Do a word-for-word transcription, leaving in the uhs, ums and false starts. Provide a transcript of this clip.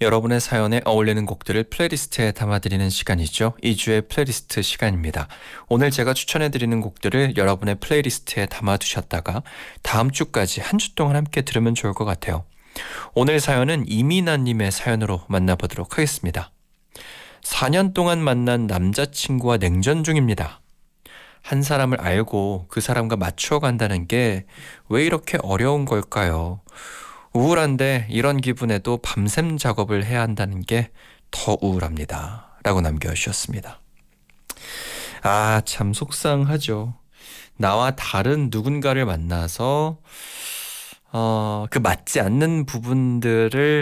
여러분의 사연에 어울리는 곡들을 플레이리스트에 담아드리는 시간이죠. 이 주의 플레이리스트 시간입니다. 오늘 제가 추천해드리는 곡들을 여러분의 플레이리스트에 담아두셨다가 다음 주까지 한 주 동안 함께 들으면 좋을 것 같아요. 오늘 사연은 이민아님의 사연으로 만나보도록 하겠습니다. 사 년 동안 만난 남자친구와 냉전 중입니다. 한 사람을 알고 그 사람과 맞추어 간다는 게 왜 이렇게 어려운 걸까요? 우울한데 이런 기분에도 밤샘 작업을 해야 한다는 게 더 우울합니다. 라고 남겨주셨습니다. 아, 참 속상하죠. 나와 다른 누군가를 만나서 어, 그 맞지 않는 부분들을